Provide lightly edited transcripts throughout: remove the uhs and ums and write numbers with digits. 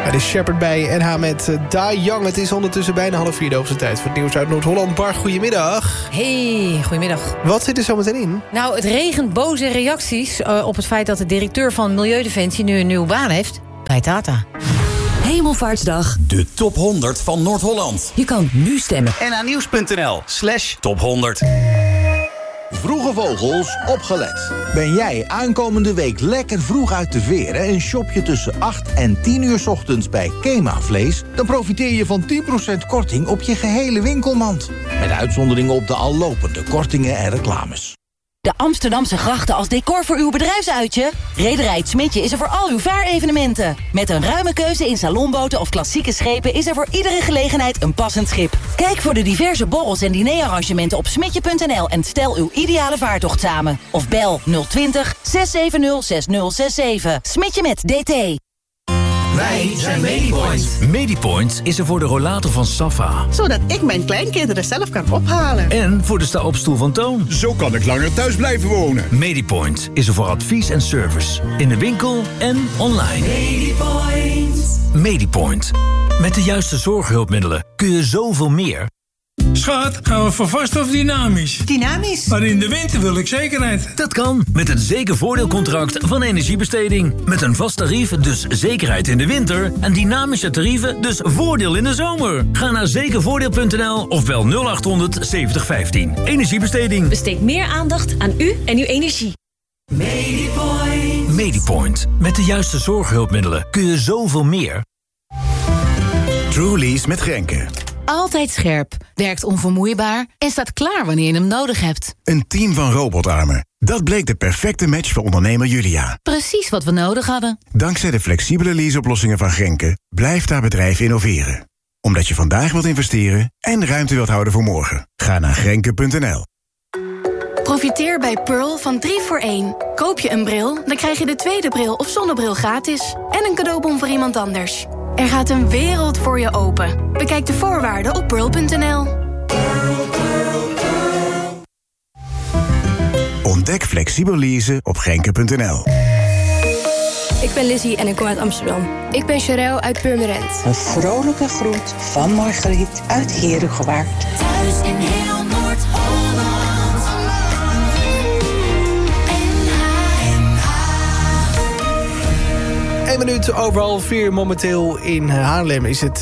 Bij de Shepherd bij NH met Die Young. Het is ondertussen bijna 3:30 de hoogste tijd voor het nieuws uit Noord-Holland. Bar, goedemiddag. Hey, goedemiddag. Wat zit er zo meteen in? Nou, het regent boze reacties op het feit dat de directeur van Milieudefensie nu een nieuwe baan heeft bij Tata. Hemelvaartsdag. De top 100 van Noord-Holland. Je kan nu stemmen. NHnieuws.nl/top100. Vroege vogels, opgelet. Ben jij aankomende week lekker vroeg uit de veren en shop je tussen 8 en 10 uur 's ochtends bij Kema Vlees, dan profiteer je van 10% korting op je gehele winkelmand. Met uitzonderingen op de al lopende kortingen en reclames. De Amsterdamse grachten als decor voor uw bedrijfsuitje? Rederij Het Smidje is er voor al uw vaarevenementen. Met een ruime keuze in salonboten of klassieke schepen is er voor iedere gelegenheid een passend schip. Kijk voor de diverse borrels en dinerarrangementen op smidje.nl en stel uw ideale vaartocht samen. Of bel 020 670 6067. Smidje met DT. Wij zijn Medipoint. Medipoint is er voor de rollator van Safa. Zodat ik mijn kleinkinderen zelf kan ophalen. En voor de sta-opstoel van Toon. Zo kan ik langer thuis blijven wonen. Medipoint is er voor advies en service. In de winkel en online. Medipoint. Medipoint. Met de juiste zorghulpmiddelen kun je zoveel meer. Schat, gaan we voor vast of dynamisch? Dynamisch. Maar in de winter wil ik zekerheid. Dat kan met het zekervoordeelcontract van Energiebesteding. Met een vast tarief, dus zekerheid in de winter. En dynamische tarieven, dus voordeel in de zomer. Ga naar zekervoordeel.nl of bel 0800 7015. Energiebesteding. Besteed meer aandacht aan u en uw energie. Medipoint. Medipoint. Met de juiste zorghulpmiddelen kun je zoveel meer. Trulies met Grenke. Altijd scherp, werkt onvermoeibaar en staat klaar wanneer je hem nodig hebt. Een team van robotarmen. Dat bleek de perfecte match voor ondernemer Julia. Precies wat we nodig hadden. Dankzij de flexibele leaseoplossingen van Grenke blijft haar bedrijf innoveren. Omdat je vandaag wilt investeren en ruimte wilt houden voor morgen. Ga naar grenke.nl. Profiteer bij Pearl van 3 voor 1. Koop je een bril, dan krijg je de tweede bril of zonnebril gratis. En een cadeaubon voor iemand anders. Er gaat een wereld voor je open. Bekijk de voorwaarden op pearl.nl. Ontdek flexibel leasen op grenke.nl. Ik ben Lizzie en ik kom uit Amsterdam. Ik ben Sharel uit Purmerend. Een vrolijke groet van Margriet uit Herengewaard. Thuis in heel Noord-Holland. 1 minuut over 4:30 momenteel in Haarlem is het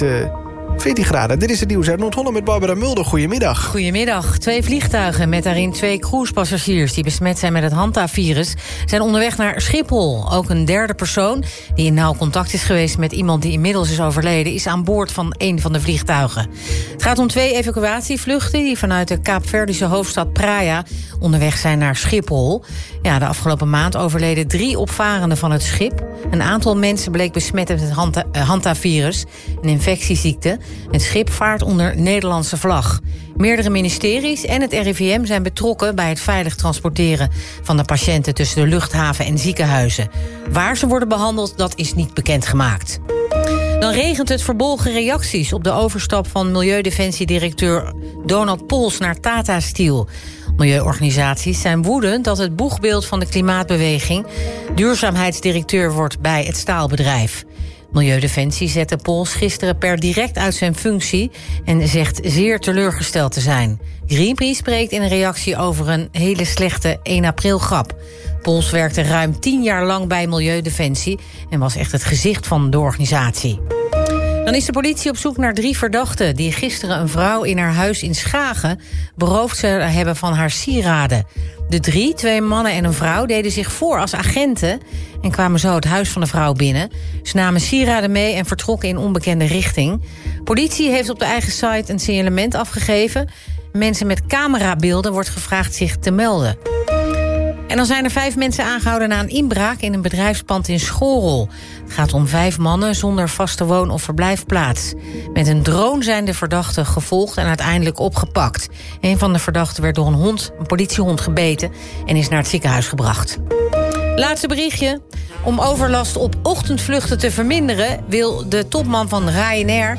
14 graden. Dit is het nieuws uit Noord-Holland met Barbara Mulder. Goedemiddag. Goedemiddag. 2 vliegtuigen met daarin 2 cruisepassagiers die besmet zijn met het Hanta-virus zijn onderweg naar Schiphol. Ook een derde persoon die in nauw contact is geweest met iemand die inmiddels is overleden is aan boord van een van de vliegtuigen. Het gaat om 2 evacuatievluchten die vanuit de Kaapverdische hoofdstad Praia onderweg zijn naar Schiphol. Ja, de afgelopen maand overleden 3 opvarenden van het schip. Een aantal mensen bleek besmet met het Hanta-virus, een infectieziekte. Het schip vaart onder Nederlandse vlag. Meerdere ministeries en het RIVM zijn betrokken bij het veilig transporteren van de patiënten tussen de luchthaven en ziekenhuizen. Waar ze worden behandeld, dat is niet bekendgemaakt. Dan regent het verbolgen reacties op de overstap van Milieudefensie-directeur Donald Pols naar Tata Steel. Milieuorganisaties zijn woedend dat het boegbeeld van de klimaatbeweging duurzaamheidsdirecteur wordt bij het staalbedrijf. Milieudefensie zette Pols gisteren per direct uit zijn functie en zegt zeer teleurgesteld te zijn. Greenpeace spreekt in een reactie over een hele slechte 1 april grap. Pols werkte ruim 10 jaar lang bij Milieudefensie en was echt het gezicht van de organisatie. Dan is de politie op zoek naar 3 verdachten die gisteren een vrouw in haar huis in Schagen beroofd zouden hebben van haar sieraden. De 3, 2 mannen en een vrouw, deden zich voor als agenten en kwamen zo het huis van de vrouw binnen. Ze namen sieraden mee en vertrokken in onbekende richting. Politie heeft op de eigen site een signalement afgegeven. Mensen met camerabeelden wordt gevraagd zich te melden. En dan zijn er 5 mensen aangehouden na een inbraak in een bedrijfspand in Schorrel. Het gaat om 5 mannen zonder vaste woon- of verblijfplaats. Met een drone zijn de verdachten gevolgd en uiteindelijk opgepakt. Een van de verdachten werd door een politiehond gebeten en is naar het ziekenhuis gebracht. Laatste berichtje. Om overlast op ochtendvluchten te verminderen wil de topman van Ryanair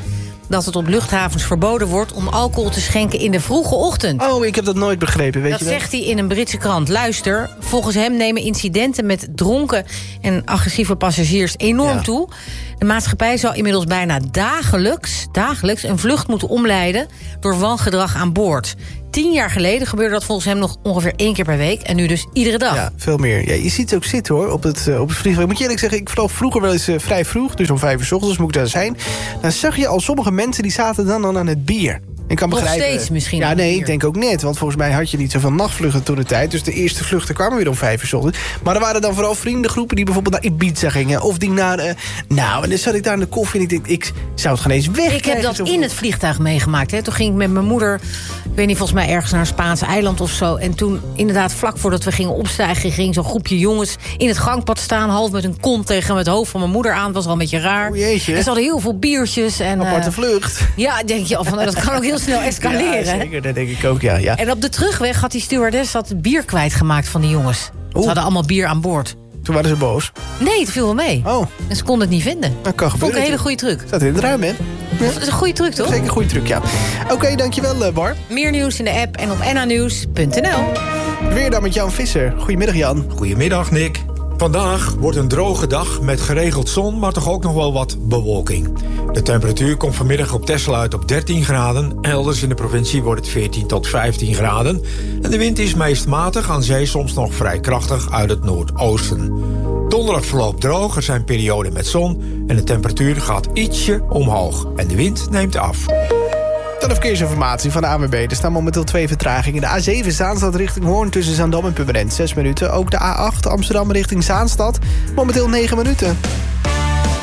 dat het op luchthavens verboden wordt om alcohol te schenken in de vroege ochtend. Oh, ik heb dat nooit begrepen, weet dat je wel? zegt hij in een Britse krant. Luister, volgens hem nemen incidenten met dronken en agressieve passagiers enorm toe. De maatschappij zal inmiddels bijna dagelijks een vlucht moeten omleiden door wangedrag aan boord. 10 jaar geleden gebeurde dat volgens hem nog ongeveer 1 keer per week. En nu dus iedere dag. Ja, veel meer. Ja, je ziet het ook zitten, hoor, op het vliegveld. Moet je eerlijk zeggen, ik vloog vroeger wel eens vrij vroeg. Dus om 5 uur 's ochtends moet ik daar zijn. Dan zag je al sommige mensen die zaten dan aan het bier. Ik kan nog begrijpen. Steeds misschien. Ja, nee, ik denk ook net. Want volgens mij had je niet zoveel nachtvluchten toen de tijd. Dus de eerste vluchten kwamen weer om 5 uur 's ochtends. Maar er waren dan vooral vriendengroepen die bijvoorbeeld naar Ibiza gingen. Of die naar... en dan zat ik daar in de koffie en ik denk, ik zou het geen eens weg. Ik heb dat in het vliegtuig meegemaakt. Hè. Toen ging ik met mijn moeder, ik weet niet, volgens mij ergens naar een Spaanse eiland of zo. En toen, inderdaad, vlak voordat we gingen opstijgen, ging zo'n groepje jongens in het gangpad staan, half met een kont tegen het hoofd van mijn moeder aan. Dat was al een beetje raar. O, jeetje. En ze hadden heel veel biertjes. En, aparte vlucht. Ja, denk je, dat kan ook heel snel escaleren. Ja, zeker, dat denk ik ook, ja. En op de terugweg had die stewardess bier kwijtgemaakt van die jongens. Ze hadden allemaal bier aan boord. Toen waren ze boos? Nee, het viel wel mee. Oh. En ze konden het niet vinden. Dat kan gebeuren. Vond ik een hele goede truc. Staat in het ruim, hè? Ja. Dat is een goede truc, toch? Zeker een goede truc, ja. Oké, dankjewel, Bar. Meer nieuws in de app en op NAnieuws.nl. Weer dan met Jan Visser. Goedemiddag, Jan. Goedemiddag, Nick. Vandaag wordt een droge dag met geregeld zon, maar toch ook nog wel wat bewolking. De temperatuur komt vanmiddag op Texel uit op 13 graden. Elders in de provincie wordt het 14 tot 15 graden. En de wind is meest matig, aan zee soms nog vrij krachtig uit het noordoosten. Donderdag verloopt droog, er zijn perioden met zon en de temperatuur gaat ietsje omhoog. En de wind neemt af. Dan de verkeersinformatie van de ANWB. Er staan momenteel 2 vertragingen. De A7 Zaanstad richting Hoorn tussen Zaandam en Purmerend 6 minuten. Ook de A8 Amsterdam richting Zaanstad. Momenteel 9 minuten.